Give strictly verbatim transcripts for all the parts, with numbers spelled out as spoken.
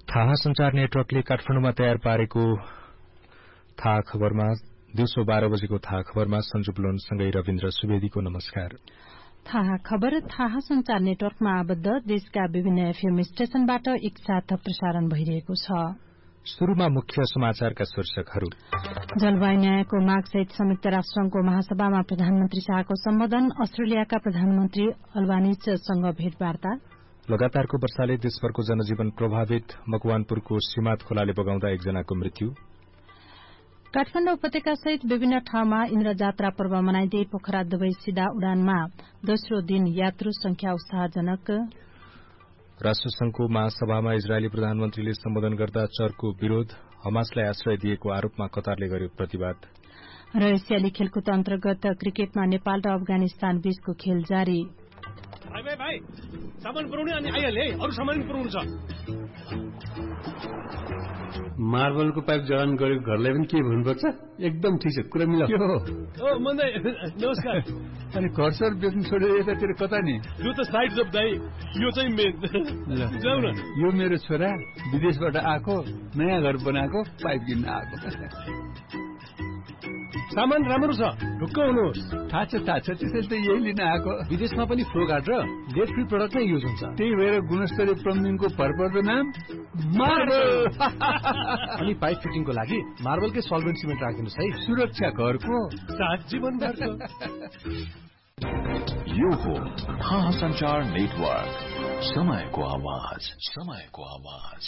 थाहा संचार नेटवर्कले काठमाडौँमा तयार पारेको थाहा खबरमा दिउँसो बाह्र बजेको थाहा खबरमा सञ्जु बुलोनसँगै रविन्द्र सुवेदीको नमस्कार। थाहा खबर थाहा संचार नेटवर्कमा आबद्ध देशका विभिन्न एफएम स्टेशनबाट एकसाथ प्रसारण भइरहेको छ। शुरूमा मुख्य समाचारका शीर्षकहरू। जलवायु न्यायको मागसहित संयुक्त राष्ट्रसंघको महासभामा प्रधानमन्त्री शाहको सम्बोधन। अस्ट्रेलियाका प्रधानमन्त्री अल्बानीजसँग भेटवार्ता। लगातारको वर्षाले देशभरको जनजीवन प्रभावित। मकवानपुरको सीमात खोलाले बगाउँदा एकजनाको मृत्यु। काठमाडौँ उपत्यकासहित विभिन्न ठाउँमा इन्द्रजात्रा पर्व मनाइँदै पोखरा दुवै सीधा उडानमा दोस्रो दिन यात्रु संख्या उत्साहजनक। राष्ट्रसंघको महासभामा इजरायली प्रधानमन्त्रीले सम्बोधन गर्दा चर्को विरोध। हमासलाई आश्रय दिएको आरोपमा कतारले गर्यो प्रतिवाद। र एसियाली खेलकुद अन्तर्गत क्रिकेटमा नेपाल र अफगानिस्तान बीचको खेल जारी। भाइ भाइ भाइ सामान पुर्याउने अनि आइहाले है, अरू सामान पुर्याउनु छ। मार्बलको पाइप जडान गरेको घरलाई पनि के भन्नुपर्छ? एकदम ठिक छ, कुरा मिला। ओ मन्दै नमस्कार। अनि घर सर बेच्नु छोडेर यतातिर कता नि? यो त साइड जब दाइ, यो चाहिँ मेन। जाऊ न। यो मेरो छोरा विदेशबाट आएको, नयाँ घर बनाएको, पाइप किन्न आएको। सामान राम्रो छ, ढुक्क हुनुहोस्। थाहा छ थाहा छ, त्यसैले त यही लिन आएको। विदेशमा पनि फ्लो गार्ड र लेड फ्री प्रडक्ट नै युज हुन्छ। त्यही भएर गुणस्तरीय प्लम्बिङको भरपर्दो नाम मार्बल। अनि पाइप फिटिङको लागि मार्बलकै सल्भेन्ट सिमेन्ट राखिदिनुहोस् है। सुरक्षा घरको साथ जीवनभरको। यो हो थाहा संचार नेटवर्क, समयको आवाज, समयको आवाज।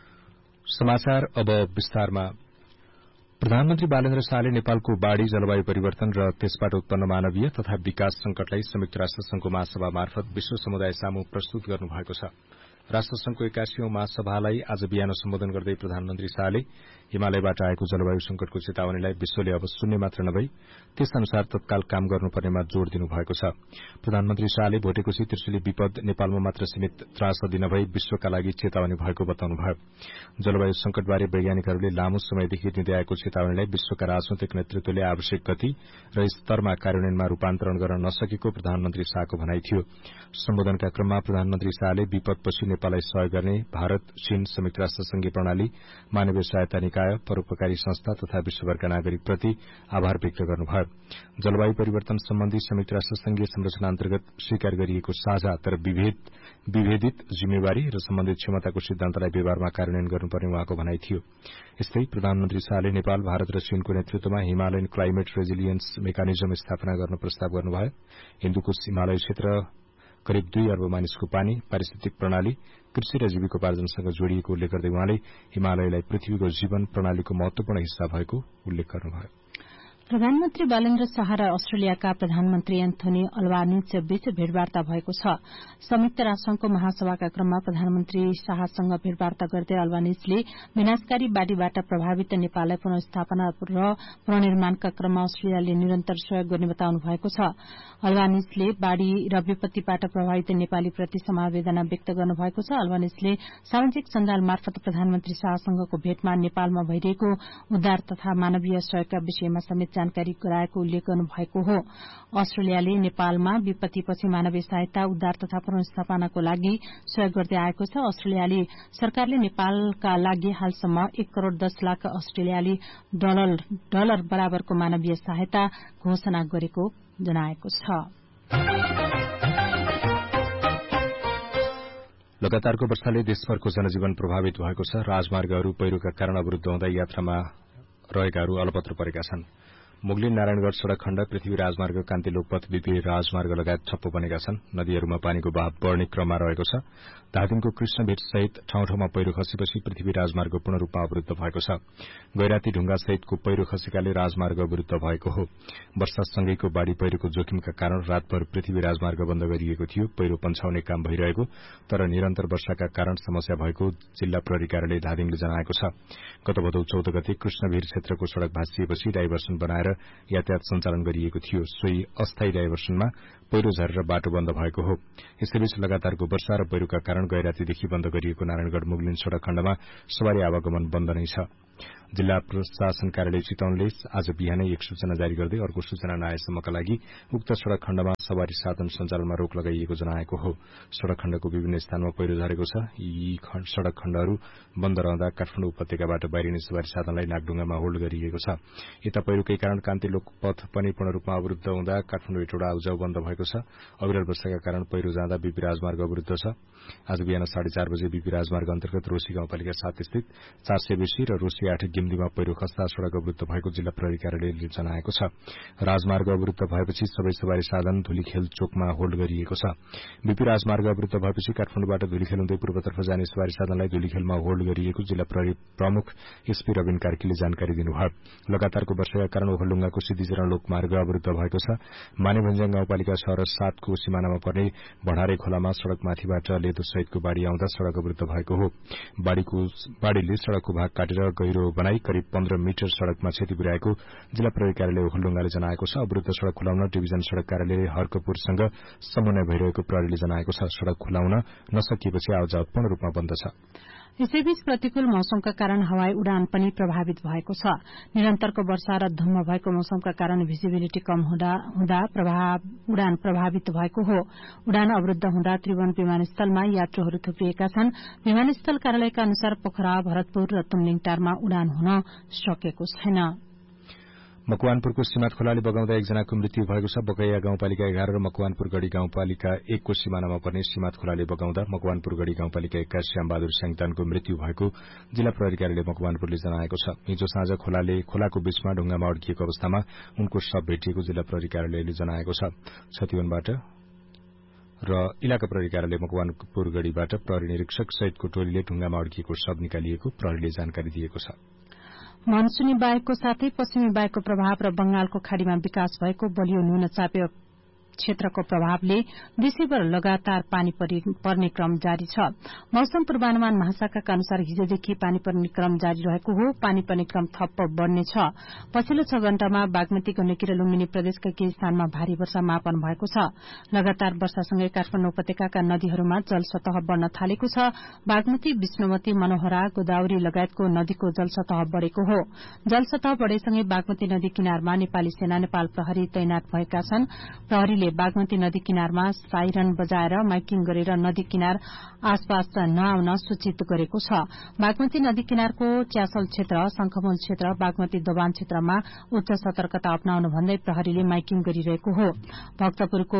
समाचार अब विस्तारमा। प्रधानमन्त्री बालेन्द्र शाहले नेपालको बाढ़ी, जलवायु परिवर्तन र त्यसबाट उत्पन्न मानवीय तथा विकास संकटलाई संयुक्त राष्ट्रसंघको महासभा मार्फत विश्व समुदाय सामु प्रस्तुत गर्नुभएको छ। राष्ट्रसंघको एकासीऔं महासभालाई आज बिहान सम्बोधन गर्दै प्रधानमन्त्री शाहले हिमालयबाट आएको जलवायु संकटको चेतावनीलाई विश्वले अब सुन्ने मात्र नभई त्यस अनुसार तत्काल काम गर्नुपर्नेमा जोड़ दिनुभएको छ। प्रधानमन्त्री शाहले भोटेकोशी त्रिशुली विपद नेपालमा मात्र सीमित त्रासदी नभई विश्वका लागि चेतावनी भएको बताउनुभयो। जलवायु संकटबारे वैज्ञानिकहरूले लामो समयदेखि दिँदै आएको चेतावनीलाई विश्वका राजनैतिक नेतृत्वले आवश्यक गति र स्तरमा कार्यान्वयनमा रूपान्तरण गर्न नसकेको प्रधानमन्त्री शाहको भनाइ थियो। सम्बोधनका क्रममा प्रधानमन्त्री शाहले विपदपछि नेपाललाई सहयोग गर्ने भारत, चीन, संयुक्त राष्ट्र संघीय प्रणाली, मानवीय सहायता निकाय, परोपकारी संस्था तथा विश्वभरका नागरिकप्रति आभार व्यक्त गर्नुभयो। जलवायु परिवर्तन सम्बन्धी संयुक्त राष्ट्र संघीय संरचना अन्तर्गत स्वीकार गरिएको साझा तर विभेद विभेदित जिम्मेवारी र सम्बन्धित क्षमताको सिद्धान्तलाई व्यवहारमा कार्यान्वयन गर्नुपर्ने उहाँको भनाइ थियो। यस्तै प्रधानमन्त्री शाहले नेपाल, भारत र चीनको नेतृत्वमा हिमालयन क्लाइमेट रेजिलियन्स मेकानिजम स्थापना गर्न प्रस्ताव गर्नुभयो। हिन्दुकुश हिमालय क्षेत्र करिब दुई अर्ब मानिसको पानी, पारिस्थितिक प्रणाली, कृषि र जीविकोपार्जनसँग जोडिएको उल्लेख गर्दै उहाँले हिमालयलाई पृथ्वीको जीवन प्रणालीको महत्वपूर्ण हिस्सा भएको उल्लेख गर्नुभयो। प्रधानमन्त्री बालेन्द्र शाह र अस्ट्रेलियाका प्रधानमन्त्री एन्थोनी अल्बानीज बीच भेटवार्ता भएको छ। संयुक्त राष्ट्रसंघको महासभाका क्रममा प्रधानमन्त्री शाहसँग भेटवार्ता गर्दै अल्बानीजले विनाशकारी बाढ़ीबाट प्रभावित नेपाललाई पुनर्स्थापना र पुनर्निर्माणका क्रममा अस्ट्रेलियाले निरन्तर सहयोग गर्ने बताउनु भएको छ। अल्बानीजले बाढ़ी र विपत्तिबाट प्रभावित नेपालीप्रति समवेदना व्यक्त गर्नुभएको छ। अल्बानीजले सामाजिक सञ्जाल मार्फत प्रधानमन्त्री शाहसँगको भेटमा नेपालमा भइरहेको उद्धार तथा मानवीय सहयोगका विषयमा समेत जानकारी गराएको उल्लेख गर्नुभएको हो। अस्ट्रेलियाले नेपालमा विपत्तिपछि मानवीय सहायता, उद्धार तथा पुनर्स्थापनाको लागि सहयोग गर्दै आएको छ। अस्ट्रेलियाली सरकारले नेपालका लागि हालसम्म एक करोड़ दस लाख अस्ट्रेलियाली डलर, डलर बराबरको मानवीय सहायता घोषणा गरेको जनाएको छ। लगातारको वर्षाले देशभरको जनजीवन प्रभावित भएको छ। राजमार्गहरू पहिरोका कारण अवरूद्ध हुँदा यात्रामा रहेकाहरू अलपत्र परेका छन्। मुगलिन नारायणगढ़ सड़क खण्ड, पृथ्वी राजमार्ग, कान्ति लोकपथ, द्वितीय राजमार्ग लगायत ठप्प बनेका छन्। नदीहरूमा पानीको बहाव बढ़ने क्रममा रहेको छ। धादिङको कृष्णभेट सहित ठाउँ ठाउँमा पहिरो खसेपछि पृथ्वी राजमार्ग पूर्ण रूपमा अवरूद्ध भएको छ। गैराती ढुंगा सहितको पहिरो खसेकाले राजमार्ग अवरूद्ध भएको हो। वर्षासँगैको बाढ़ी पहिरोको जोखिमका कारण रातभर पृथ्वी राजमार्ग बन्द गरिएको थियो। पहिरो पन्छाउने काम भइरहेको तर निरन्तर वर्षाका कारण समस्या भएको जिल्ला प्रहरी कार्यालय धादिङले जनाएको छ। गत भदौ चौध गते कृष्णभेट क्षेत्रको सड़क भाँचिएपछि डाइभर्सन बनाएर यातायात सञ्चालन गरिएको थियो। सोही अस्थायी डाइभर्सनमा पहिरो झरेर बाटो बन्द भएको हो। यसैबीच लगातारको वर्षा र पहिरोका कारण गैरातीदेखि बन्द गरिएको नारायणगढ़ मुगलिन सड़क खण्डमा सवारी आवागमन बन्द नै छ। जिल्ला प्रशासन कार्यालय चितवनले आज बिहानै एक सूचना जारी गर्दै अर्को सूचना नआएसम्मका लागि उक्त सड़क खण्डमा सवारी साधन सञ्चालनमा रोक लगाइएको जनाएको हो। सड़क खण्डको विभिन्न स्थानमा पहिरो झरेको छ। यी सड़क खण्डहरू बन्द रहँदा काठमाडौँ उपत्यकाबाट बाहिरिने सवारी साधनलाई नागढुङ्गामा होल्ड गरिएको छ। यता पहिरोकै कारण कान्ति लोकपथ पनि पूर्ण रूपमा अवरुद्ध हुँदा काठमाडौँ हेटौडा आउजाउ बन्द भएको छ। अविरल वर्षाका कारण पहिरो जाँदा बीपी राजमार्ग अवरुद्ध छ। आज बिहान साढे चार बजे बीपी राजमार्ग अन्तर्गत रोशी गाउँपालिका सात स्थित चार सय बेसी र रोशी आठ गिम्दीमा पहिरो खस्दा सड़क अवरुद्ध भएको जिल्ला प्रहरी कार्यालयले जनाएको छ। राजमार्ग अवरुद्ध भएपछि सबै सवारी साधन धुलीखेल चोकमा होल्ड गरिएको छ। बीपी राजमार्ग अवरुद्ध भएपछि काठमाडौँबाट धुलीखेल हुँदै पूर्वतर्फ जाने सवारी साधनलाई धुलीखेलमा होल्ड गरिएको जिल्ला प्रहरी प्रमुख एसपी रविन कार्कीले जानकारी दिनुभयो। लगातारको वर्षाका कारण ओखलढुङ्गाको सिद्धिचरण लोकमार्ग अवरुद्ध भएको छ। मानेभन्ज्याङ गाउँपालिका छ र सातको सीमानामा पर्ने भण्डारे खोलामा सड़कमाथिबाट लेदो सहितको बाढ़ी आउँदा सड़क अवरुद्ध भएको हो। बाढ़ीले सड़कको भाग काटेर गहिरो बनाई करिब पन्ध्र मिटर सड़कमा क्षति पुर्याएको जिल्ला प्रहरी कार्यालय ओखलढुङ्गाले जनाएको छ। अवरुद्ध सड़क खुलाउन डिभिजन सड़क कार्यालय हर्कपुरसँग समन्वय भइरहेको प्रहरीले जनाएको छ। सड़क खुलाउन नसकिएपछि आवाजावत पूर्ण रूपमा बन्द छ। यसैबीच प्रतिकूल मौसमका कारण हवाई उडान पनि प्रभावित भएको छ। निरन्तरको वर्षा र धुम्म भएको मौसमका कारण भिजिबिलिटी कम हुँदा उडान प्रभावित भएको हो। उडान अवरुद्ध हुँदा त्रिभुवन विमानस्थलमा यात्रुहरू थुप्रिएका छन्। विमानस्थल कार्यालयका अनुसार पोखरा, भरतपुर र तुमलिङटारमा उडान हुन सकेको छैन। मकवानपुरको सीमात खोलाले बगाउँदा एकजनाको मृत्यु भएको छ। बकैया गाउँपालिका एघार र मकवानपुर गढ़ी गाउँपालिका एकको सीमानामा पर्ने सीमात खोलाले बगाउँदा मकवानपुर गढ़ी गाउँपालिका एकका श्यामबहादुर स्याङतानको मृत्यु भएको जिल्ला प्रहरी कार्यालय मकवानपुरले जनाएको छ। हिजो साँझ खोलाले खोलाको बीचमा ढुङ्गामा अड्किएको अवस्थामा उनको शव भेटिएको जिल्ला प्रहरी कार्यालयले जनाएको छ। छतिवनबाट र इलाका प्रहरी कार्यालय मकवानपुर गढ़ीबाट प्रहरी निरीक्षक सहितको टोलीले ढुङ्गामा अड्किएको शव निकालिएको प्रहरीले जानकारी दिएको छ। मनसूनी वायुको साथै पश्चिमी वायुको प्रभाव र बंगालको खाड़ीमा विकास भएको बलियो न्यूनचाप क्षेत्रको प्रभावले देशैभर लगातार पानी पर्ने क्रम जारी छ। मौसम पूर्वानुमान महाशाखाका अनुसार हिजोदेखि पानी पर्ने क्रम जारी रहेको हो। पानी पर्ने क्रम थप बढ़नेछ। पछिल्लो छ घण्टामा बागमती, गण्डकी र लुम्बिनी प्रदेशका केही स्थानमा भारी वर्षा मापन भएको छ। लगातार वर्षासँगै काठमाडौँ उपत्यकाका नदीहरूमा जलसतह बढ़न थालेको छ। बागमती, विष्णुमती, मनोहरा, गोदावरी लगायतको नदीको जलसतह बढ़ेको हो। जलसतह बढ़ेसँगै बागमती नदी किनारमा नेपाली सेना, नेपाल प्रहरी तैनात भएका छन्। प्रहरीले बागमती नदी किनारमा साइरन बजाएर माइकिङ गरेर नदी किनार आसपास नआउन सूचित गरेको छ। बागमती नदी किनारको च्यासल क्षेत्र, शंखमूल क्षेत्र, बागमती दोबान क्षेत्रमा उच्च सतर्कता अपनाउन भन्दै प्रहरीले माइकिङ गरिरहेको हो। भक्तपुरको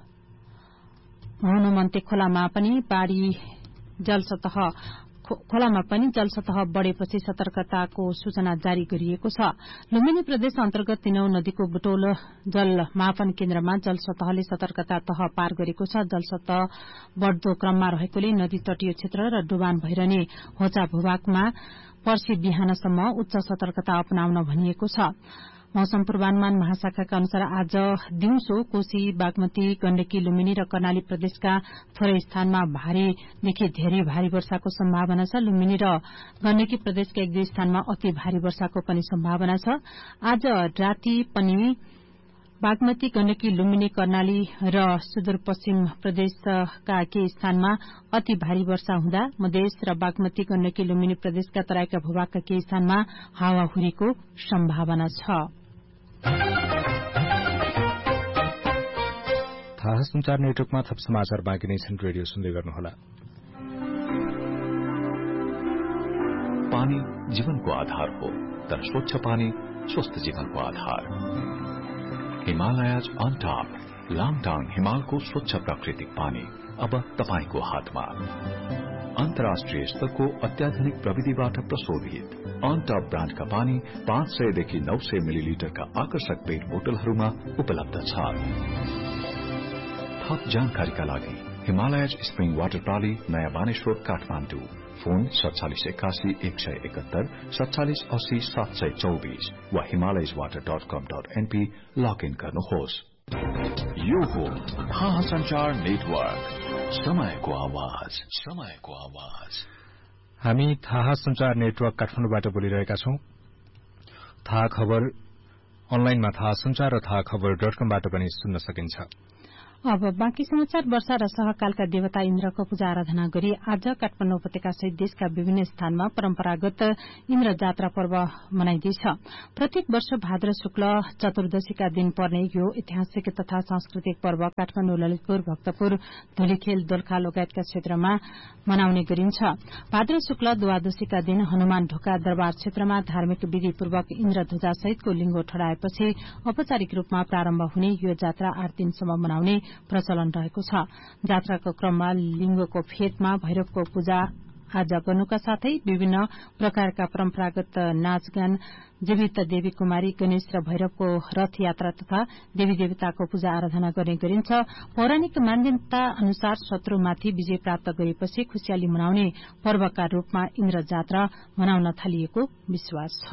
हनुमन्ते खोलामा पनि बाढ़ी जलसतह खोलामा पनि जलसतह बढ़ेपछि सतर्कताको सूचना जारी गरिएको छ। लुम्बिनी प्रदेश अन्तर्गत तीनौं नदीको बुटोल जल मापन केन्द्रमा जलसतहले सतर्कता तह पार गरेको छ। जलसतह बढ़दो क्रममा रहेकोले नदी तटीय क्षेत्र र डुबान भइरहने होचा भूभागमा पर्सि बिहानसम्म उच्च सतर्कता अपनाउन भनिएको छ। मौसम पूर्वानुमान महाशाखाका अनुसार आज दिउँसो कोशी, बागमती, गण्डकी, लुम्बिनी र कर्णाली प्रदेशका थोरै स्थानमा भारीदेखि धेरै भारी वर्षाको सम्भावना छ। लुम्बिनी र गण्डकी प्रदेशका एक दुई स्थानमा अति भारी वर्षाको पनि सम्भावना छ। आज राति पनि बागमती, गण्डकी, लुम्बिनी, कर्णाली र सुदूरपश्चिम प्रदेशका केही स्थानमा अति भारी वर्षा हुँदा मधेस र बागमती, गण्डकी, लुम्बिनी प्रदेशका तराईका भूभागका केही स्थानमा हावाहुरीको सम्भावना छ। थाहा संचार नेटवर्कमा थप समाचार बाँकी नै छन्। रेडियो सुन्दै गर्नुहोला। पानी जीवनको आधार हो, तर स्वच्छ पानी स्वस्थ जीवनको आधार। हिमालयज अन टप लाङटाङ हिमालको स्वच्छ प्राकृतिक पानी अब तपाईको हातमा। अन्तर्राष्ट्रिय स्तरको अत्याधुनिक प्रविधिबाट प्रशोधित अन टप ब्रान्डका पानी पाँच सयदेखि नौ सय मिलिलिटरका आकर्षक पेट बोतलहरूमा उपलब्ध छ। थप जानकारीका लागि हिमालयज स्प्रिङ वाटर प्रणाली, नयाँ बानेश्वर, काठमाडौँ। फोन सत्तालिस एकासी एक सय एकहत्तर सत्तालिस अस्सी सात सय चौबिस वा हिमालयज वाटर डट कम डट एनपी लगइन गर्नुहोस्। यो हो थाहा संचार नेटवर्क, समयको आवाज, समयको आवाज। हामी थाहा संचार नेटवर्क काठमाडौँबाट बोलिरहेका छौं। थाहा खबर अनलाइनमा थाहा संचार र थाहा खबर डट कमबाट पनि सुन्न सकिन्छ। अब बाँकी समाचार। वर्षा र सहकालका देवता इन्द्रको पूजा आराधना गरी आज काठमाडौँ उपत्यका सहित देशका विभिन्न स्थानमा परम्परागत इन्द्र जात्रा पर्व मनाइँदैछ। प्रत्येक वर्ष भाद्र शुक्ल चतुर्दशीका दिन पर्ने यो ऐतिहासिक तथा सांस्कृतिक पर्व काठमाडौँ, ललितपुर, भक्तपुर, धुलीखेल, दोलखा लगायतका क्षेत्रमा मनाउने गरिन्छ। भाद्र शुक्ल द्वादशीका दिन हनुमान ढोका दरबार क्षेत्रमा धार्मिक विधिपूर्वक इन्द्र ध्वजा सहितको लिंगो ठडाएपछि औपचारिक रूपमा प्रारम्भ हुने यो जात्रा आठ दिनसम्म मनाउने प्रचलन रहेको छ। जात्राको क्रममा लिंगको फेदमा भैरवको पूजा आज गर्नुका साथै विभिन्न प्रकारका परम्परागत नाचगान, जीवित देवी कुमारी, गणेश र भैरवको रथ यात्रा तथा देवी देवताको पूजा आराधना गर्ने गरिन्छ। पौराणिक मान्यता अनुसार शत्रुमाथि विजय प्राप्त गरेपछि खुशियाली मनाउने पर्वका रूपमा इन्द्र जात्रा मनाउन थालिएको विश्वास छ।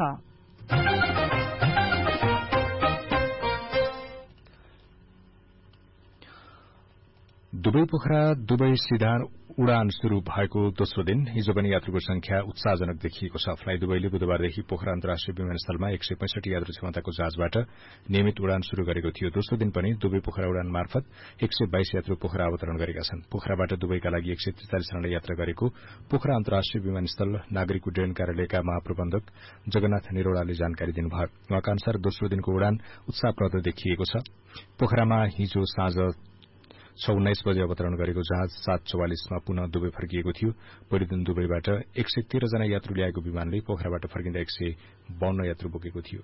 दुवै पोखरा दुवै सिधा उडान शुरू भएको दोस्रो दिन हिजो पनि यात्रुको संख्या उत्साहजनक देखिएको छ। फ्लाइ दुबईले बुधबारदेखि पोखरा अन्तर्राष्ट्रिय विमानस्थलमा एक सय पैंसठी यात्रु क्षमताको जहाजबाट नियमित उडान शुरू गरेको थियो। दोस्रो दिन पनि दुवै पोखरा उडान मार्फत एक सय बाइस यात्रु पोखरा अवतरण गरेका छन्। पोखराबाट दुबईका लागि एक सय त्रिचालिस जनाले यात्रा गरेको पोखरा अन्तर्राष्ट्रिय विमानस्थल नागरिक उड्डयन कार्यालयका महाप्रबन्धक जगन्नाथ निरोडाले जानकारी दिनुभयो। उहाँका अनुसार दोस्रो दिनको उडान उत्साहप्रद देखिएको छ। पोखरामा हिजो साँझ छ उन्नाइस बजे अवतरण गरेको जहाज सात चौवालिसमा पुनः दुबई फर्किएको थियो। पहिलो दिन दुबईबाट एक सय तेह्र जना यात्रु ल्याएको विमानले पोखराबाट फर्किँदा एक सय बाहन्न यात्रु बोकेको थियो।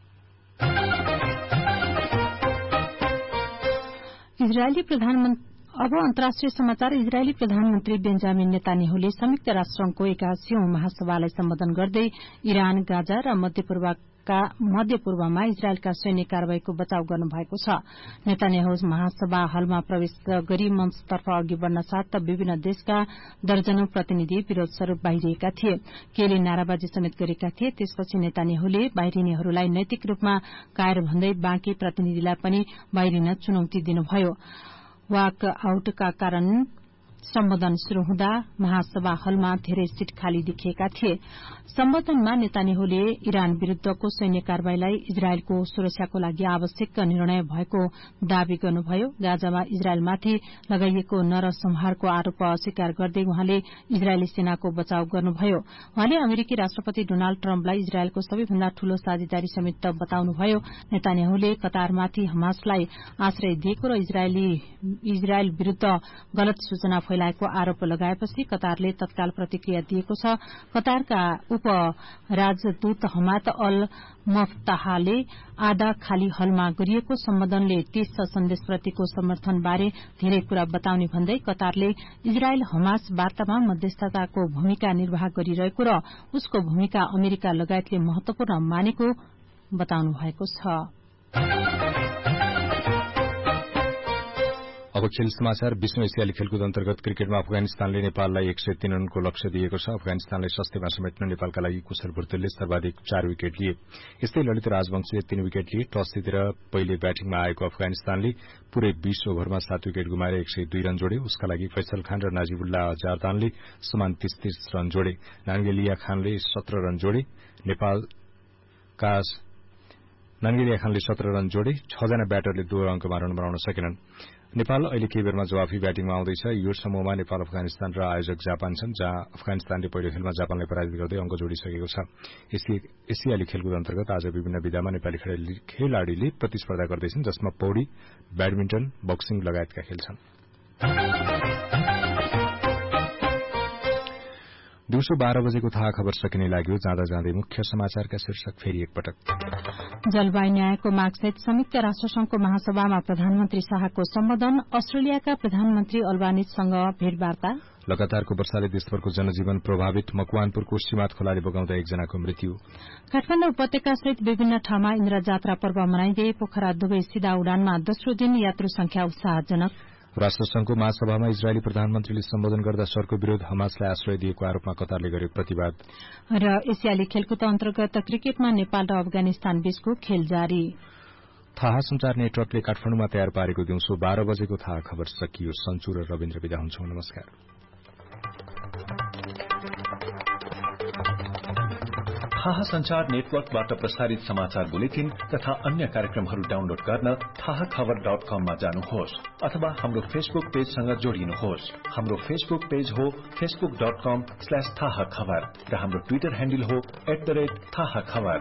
इजरायली प्रधानमन्त्री अब अन्तर्राष्ट्रिय समाचार। इजरायली प्रधानमन्त्री बेन्जामिन नेतान्याहुले संयुक्त राष्ट्रसंघको एकासीौं महासभालाई सम्बोधन गर्दै इरान, गाजा र मध्य पूर्वमा इजरायलका सैन्य कार्यवाहीको बचाव गर्नुभएको छ। नेतान्याहु महासभा हलमा प्रवेश गरी मञ्चतर्फ अघि बढ़न साथ विभिन्न देशका दर्जनौं प्रतिनिधि विरोध स्वरूप बाहिरिएका थिए। केहीले नाराबाजी समेत गरेका थिए। त्यसपछि नेतान्याहुले बाहिरिनेहरूलाई नैतिक रूपमा कायर भन्दै बाँकी प्रतिनिधिलाई पनि बाहिरिन चुनौती दिनुभयो। वाक आउटका कारण सम्बोधन शुरू हुँदा महासभा हलमा धेरै सीट खाली देखिएका थिए। सम्बोधनमा नेतान्याहुले इरान विरूद्धको सैन्य कार्यवाहीलाई इजरायलको सुरक्षाको लागि आवश्यक निर्णय भएको दावी गर्नुभयो। गाजामा इजरायलमाथि लगाइएको नरसंहारको आरोप अस्वीकार गर्दै उहाँले इजरायली सेनाको बचाव गर्नुभयो। उहाँले अमेरिकी राष्ट्रपति डोनाल्ड ट्रम्पलाई इजरायलको सबैभन्दा ठूलो साझेदारी समेत बताउनुभयो। नेतान्याहुले कतारमाथि हमासलाई आश्रय दिएको र इजरायल विरूद्ध गलत सूचना फैलाएको आरोप लगाएपछि कतारले तत्काल प्रतिक्रिया दिएको छ। कतारका उप राजदूत हमाद अल मफ्ताहले आधा खाली हलमा गरिएको सम्बोधनले तीस सन्देशप्रतिको समर्थनबारे धेरै कुरा बताउने भन्दै कतारले इजरायल हमास वार्तामा मध्यस्थताको भूमिका निर्वाह गरिरहेको र उसको भूमिका अमेरिका लगायतले महत्वपूर्ण मानेको बताउनु भएको छ। अब खेल समाचार। विश्व एसियाली खेलकुद अन्तर्गत क्रिकेटमा अफगानिस्तानले नेपाललाई एक सय तीन रनको लक्ष्य दिएको छ। अफगानिस्तानलाई सस्तेमा समेट्न नेपालका लागि कुशल भुर्तेलले सर्वाधिक चार विकेट लिए। यस्तै ललित राजवंशीले तीन विकेट लिए। टस जितेर पहिले ब्याटिङमा आएको अफगानिस्तानले पूरै बीस ओभरमा सात विकेट गुमाएर एक सय दुई रन जोडे। उसका लागि फैसल खान र नाजिबुल्लाह जारदानले समान तीस तीस रन जोडे। नान्गेलिया खानले सत्र रन जोडे। नेपालका नान्गेलिया खानले सत्र रन जोडे। छजना ब्याटरले दो अंकमा रन बनाउन सकेनन्। नेपाल अहिले केही बेरमा जवाफी ब्याटिङमा आउँदैछ। यो समूहमा नेपाल, अफगानिस्तान र आयोजक जापान छन्, जहाँ अफगानिस्तानले पहिलो खेलमा जापानलाई पराजित गर्दै अंक जोडिसकेको छ। एसियाली खेलकुद अन्तर्गत आज विभिन्न विधामा नेपाली खेलाड़ीले प्रतिस्पर्धा गर्दैछन्, जसमा पौडी, ब्याडमिन्टन, बक्सिङ लगायतका खेल छन्। दिउँसो बाह्र बजेको थाहा खबर सकिने लाग्यो। जाँदा जाँदै मुख्य समाचारका शीर्षक फेरि एकपटक। जलवायु न्यायको मागसहित संयुक्त राष्ट्रसंघको महासभामा प्रधानमन्त्री शाहको सम्बोधन। अस्ट्रेलियाका प्रधानमन्त्री अल्बानिजसँग भेटवार्ता। लगातारको वर्षाले देशभरको जनजीवन प्रभावित। मकवानपुरको सीमात खोलाले बगाउँदा एकजनाको मृत्यु। काठमाडौँ उपत्यका सहित विभिन्न ठाउँमा इन्द्र जात्रा पर्व मनाइँदै पोखरा दुवै सिधा उडानमा दोस्रो दिन यात्रु संख्या उत्साहजनक। राष्ट्रसंघको महासभामा इजरायली प्रधानमन्त्रीले सम्बोधन गर्दा सरको विरोध। हमासलाई आश्रय दिएको आरोपमा कतारले गर्यो प्रतिवाद। र एसियाली खेलकुद अन्तर्गत क्रिकेटमा नेपाल र अफगानिस्तान बीचको खेल जारी। थाहा संचार नेटवर्कले काठमाडौँमा तयार पारेको दिउँसो बाह्र बजेको थाहा खबर सकियो। सन्चु र रविन्द्र विदा हुन्छौं। नमस्कार। थाहा संचार नेटवर्कबाट प्रसारित समाचार बुलेटिन तथा अन्य कार्यक्रमहरू डाउनलोड गर्न थाहा खबर डट कममा जानुहोस् अथवा हाम्रो फेसबुक पेजसँग जोडिनुहोस्। हाम्रो फेसबुक पेज हो फेसबुक डट कम स्ल्याश थाहा खबर र हाम्रो ट्विटर ह्यान्डल हो एट द रेट थाहा खबर।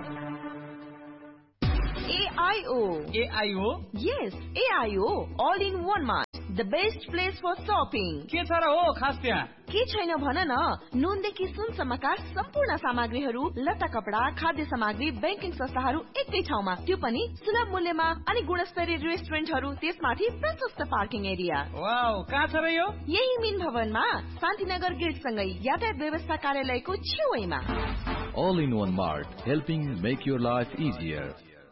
A I O. A I O? Yes, A I O. All in one mart. The best place for shopping. के छ र हो खास त्यहाँ? के छैन भन न, नुनदेखि सुनसम्मका सम्पूर्ण सामग्रीहरू, लत्ता कपडा, खाद्य सामग्री, ब्याङ्किङ संस्थाहरू एकै ठाउँमा, त्यो पनि सुलभ मूल्यमा अनि गुणस्तरीय रेस्टुरेन्टहरू, त्यसमाथि प्रशस्त पार्किङ एरिया। वाउ, कहाँ छ र यो? यही मिन भवनमा शान्तिनगर गेटसँगै यातायात व्यवस्था कार्यालयको छेउैमा। All in one mart, helping make your life easier.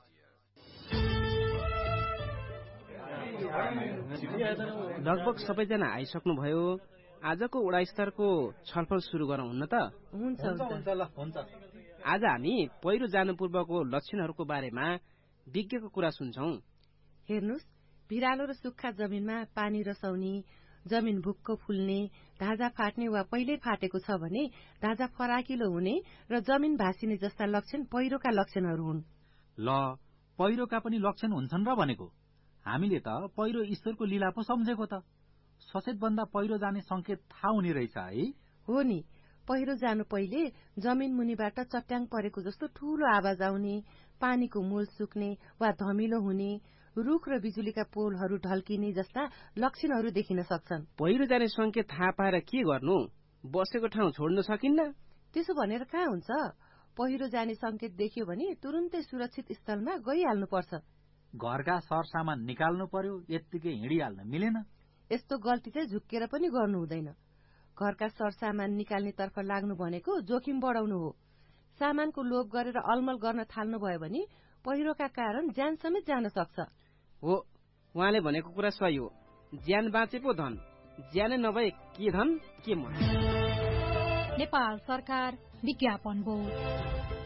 लगभग सबैजना आइसक्नुभयो। आजको वडा स्तरको छलफल सुरु गरौँ हुन्न त? हुन्छ हुन्छ ल हुन्छ। आज हामी पहिरो जानु पूर्वको लक्षणहरूको बारेमा विज्ञको कुरा सुन्छौं। हेर्नुस्, भिरालो र सुक्खा जमिनमा पानी रसाउने, जमिन भुक्क फुल्ने, धाजा फाट्ने वा पहिल्यै फाटेको छ भने धाजा फराकिलो हुने र जमिन भासिने जस्ता लक्षण पहिरोका लक्षणहरू हुन्। ल, पहिरोका पनि लक्षण हुन्छन् र भनेको। हामीले त पहिरो ईश्वरको लीला पो सम्झेको त। सचेत भन्दा पहिरो जाने संकेत थाहा हुने रहेछ है? हो नि, पहिरो जानु पहिले जमिन मुनिबाट चट्याङ परेको जस्तो ठूलो आवाज आउने, पानीको मूल सुक्ने वा धमिलो हुने, रुख र बिजुलीका पोलहरू ढल्किने जस्ता लक्षणहरू देखिन सक्छन्। पहिरो जाने संकेत थाहा पाएर के गर्नु? बसेको ठाउँ छोड्न सकिन्न? त्यसो भनेर कहाँ हुन्छ? पहिरो जाने संकेत देखियो भने तुरुन्तै सुरक्षित स्थलमा गइहाल्नुपर्छ। घरका सरसामान निकाल्नु पर्यो, यत्तिकै हिँडिहाल्न मिलेन। यस्तो गल्ती चाहिँ झुक्केर पनि गर्नु हुँदैन। घरका सरसामान निकाल्ने तर्फ लाग्नु भनेको जोखिम बढाउनु हो। सामानको लोभ गरेर अलमल गर्न थाल्नु भयो भने पहिरोका कारण ज्यान समेत जान सक्छ। हो, उहाँले भनेको कुरा सही हो। ज्यान बाँचे पो धन, ज्यानै नभए के धन के मन। नेपाल सरकार विज्ञापन बोर्ड।